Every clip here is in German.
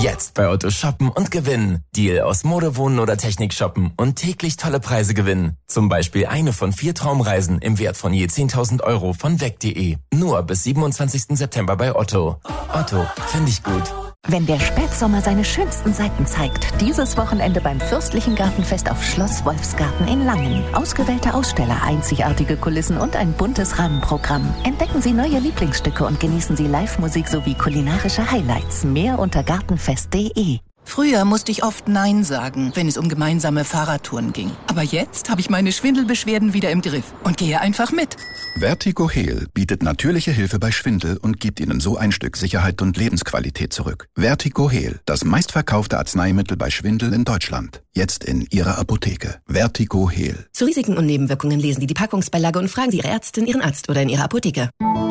Jetzt bei Otto shoppen und gewinnen. Deal aus Mode, Wohnen oder Technik shoppen und täglich tolle Preise gewinnen. Zum Beispiel eine von 4 Traumreisen im Wert von je 10.000 Euro von weg.de. Nur bis 27. September bei Otto. Otto, finde ich gut. Wenn der Spätsommer seine schönsten Seiten zeigt, dieses Wochenende beim Fürstlichen Gartenfest auf Schloss Wolfsgarten in Langen. Ausgewählte Aussteller, einzigartige Kulissen und ein buntes Rahmenprogramm. Entdecken Sie neue Lieblingsstücke und genießen Sie Live-Musik sowie kulinarische Highlights. Mehr unter gartenfest.de. Früher musste ich oft Nein sagen, wenn es um gemeinsame Fahrradtouren ging. Aber jetzt habe ich meine Schwindelbeschwerden wieder im Griff und gehe einfach mit. Vertigo Heal bietet natürliche Hilfe bei Schwindel und gibt Ihnen so ein Stück Sicherheit und Lebensqualität zurück. Vertigo Heal, das meistverkaufte Arzneimittel bei Schwindel in Deutschland. Jetzt in Ihrer Apotheke. Vertigo Heal. Zu Risiken und Nebenwirkungen lesen Sie die Packungsbeilage und fragen Sie Ihre Ärztin, Ihren Arzt oder in Ihrer Apotheke.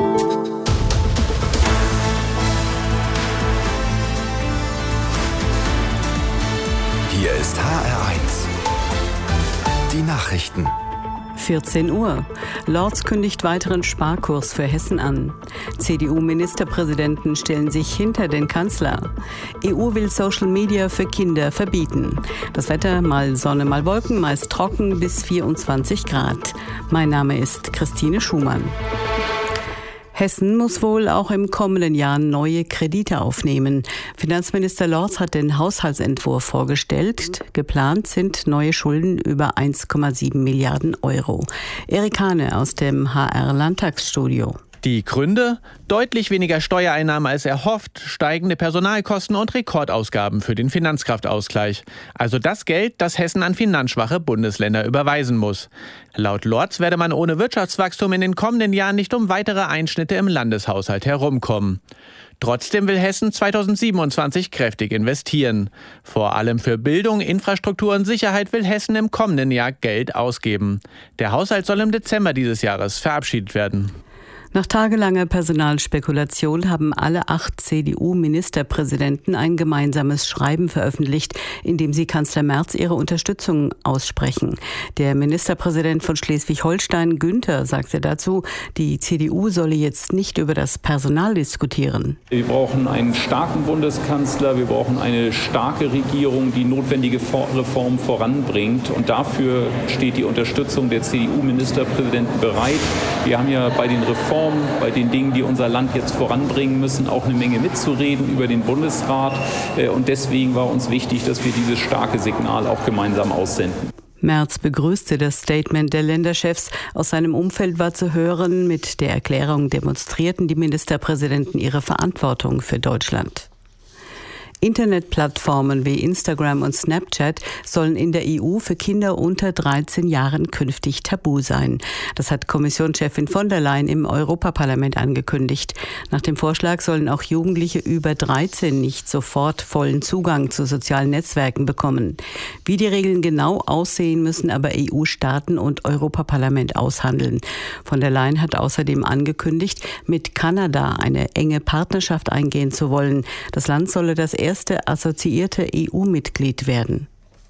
Hier ist HR1. Die Nachrichten. 14 Uhr. Lorz kündigt weiteren Sparkurs für Hessen an. CDU-Ministerpräsidenten stellen sich hinter den Kanzler. EU will Social Media für Kinder verbieten. Das Wetter mal Sonne, mal Wolken, meist trocken bis 24 Grad. Mein Name ist Christine Schumann. Hessen muss wohl auch im kommenden Jahr neue Kredite aufnehmen. Finanzminister Lorz hat den Haushaltsentwurf vorgestellt. Geplant sind neue Schulden über 1,7 Milliarden Euro. Erik Hane aus dem HR-Landtagsstudio. Die Gründe? Deutlich weniger Steuereinnahmen als erhofft, steigende Personalkosten und Rekordausgaben für den Finanzkraftausgleich. Also das Geld, das Hessen an finanzschwache Bundesländer überweisen muss. Laut Lorz werde man ohne Wirtschaftswachstum in den kommenden Jahren nicht um weitere Einschnitte im Landeshaushalt herumkommen. Trotzdem will Hessen 2027 kräftig investieren. Vor allem für Bildung, Infrastruktur und Sicherheit will Hessen im kommenden Jahr Geld ausgeben. Der Haushalt soll im Dezember dieses Jahres verabschiedet werden. Nach tagelanger Personalspekulation haben alle 8 CDU-Ministerpräsidenten ein gemeinsames Schreiben veröffentlicht, in dem sie Kanzler Merz ihre Unterstützung aussprechen. Der Ministerpräsident von Schleswig-Holstein, Günther, sagte dazu, die CDU solle jetzt nicht über das Personal diskutieren. Wir brauchen einen starken Bundeskanzler, wir brauchen eine starke Regierung, die notwendige Reformen voranbringt. Und dafür steht die Unterstützung der CDU-Ministerpräsidenten bereit. Wir haben ja bei den Reformen, bei den Dingen, die unser Land jetzt voranbringen müssen, auch eine Menge mitzureden über den Bundesrat. Und deswegen war uns wichtig, dass wir dieses starke Signal auch gemeinsam aussenden. Merz begrüßte das Statement der Länderchefs. Aus seinem Umfeld war zu hören, mit der Erklärung demonstrierten die Ministerpräsidenten ihre Verantwortung für Deutschland. Internetplattformen wie Instagram und Snapchat sollen in der EU für Kinder unter 13 Jahren künftig tabu sein. Das hat Kommissionschefin von der Leyen im Europaparlament angekündigt. Nach dem Vorschlag sollen auch Jugendliche über 13 nicht sofort vollen Zugang zu sozialen Netzwerken bekommen. Wie die Regeln genau aussehen, müssen aber EU-Staaten und Europaparlament aushandeln. Von der Leyen hat außerdem angekündigt, mit Kanada eine enge Partnerschaft eingehen zu wollen. Das Land solle das erste assoziierte EU-Mitglied werden.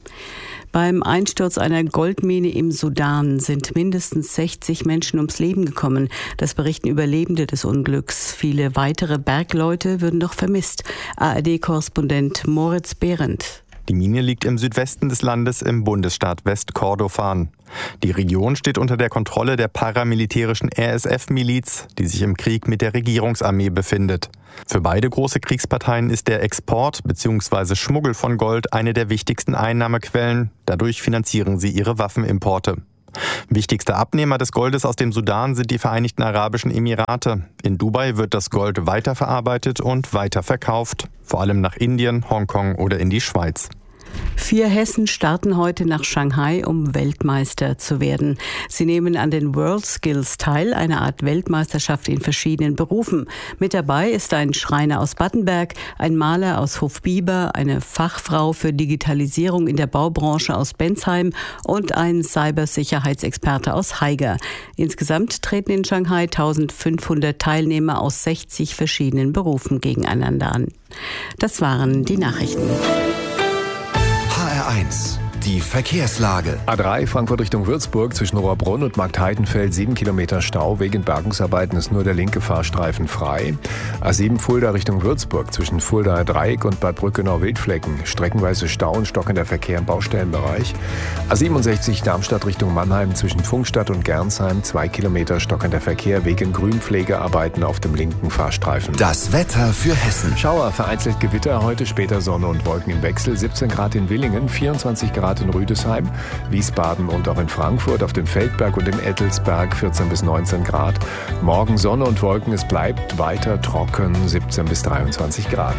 Beim Einsturz einer Goldmine im Sudan sind mindestens 60 Menschen ums Leben gekommen. Das berichten Überlebende des Unglücks. Viele weitere Bergleute würden noch vermisst. ARD-Korrespondent Moritz Behrendt. Die Mine liegt im Südwesten des Landes im Bundesstaat Westkordofan. Die Region steht unter der Kontrolle der paramilitärischen RSF-Miliz, die sich im Krieg mit der Regierungsarmee befindet. Für beide große Kriegsparteien ist der Export bzw. Schmuggel von Gold eine der wichtigsten Einnahmequellen. Dadurch finanzieren sie ihre Waffenimporte. Wichtigster Abnehmer des Goldes aus dem Sudan sind die Vereinigten Arabischen Emirate. In Dubai wird das Gold weiterverarbeitet und weiterverkauft, vor allem nach Indien, Hongkong oder in die Schweiz. 4 Hessen starten heute nach Shanghai, um Weltmeister zu werden. Sie nehmen an den World Skills teil, einer Art Weltmeisterschaft in verschiedenen Berufen. Mit dabei ist ein Schreiner aus Battenberg, ein Maler aus Hofbieber, eine Fachfrau für Digitalisierung in der Baubranche aus Bensheim und ein Cybersicherheitsexperte aus Haiger. Insgesamt treten in Shanghai 1500 Teilnehmer aus 60 verschiedenen Berufen gegeneinander an. Das waren die Nachrichten. HR1 die Verkehrslage. A3 Frankfurt Richtung Würzburg zwischen Rohrbrunn und Marktheidenfeld 7 Kilometer Stau. Wegen Bergungsarbeiten ist nur der linke Fahrstreifen frei. A7 Fulda Richtung Würzburg zwischen Fuldaer Dreieck und Bad Brückenau-Wildflecken. Streckenweise Stau und stockender Verkehr im Baustellenbereich. A67 Darmstadt Richtung Mannheim zwischen Pfungstadt und Gernsheim 2 Kilometer stockender Verkehr wegen Grünpflegearbeiten auf dem linken Fahrstreifen. Das Wetter für Hessen. Schauer, vereinzelt Gewitter, heute später Sonne und Wolken im Wechsel. 17 Grad in Willingen, 24 Grad in Rüdesheim, Wiesbaden und auch in Frankfurt, auf dem Feldberg und im Ettelsberg 14 bis 19 Grad. Morgen Sonne und Wolken, es bleibt weiter trocken, 17 bis 23 Grad.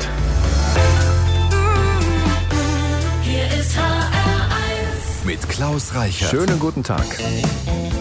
Hier ist HR1 mit Klaus Reichert. Schönen guten Tag.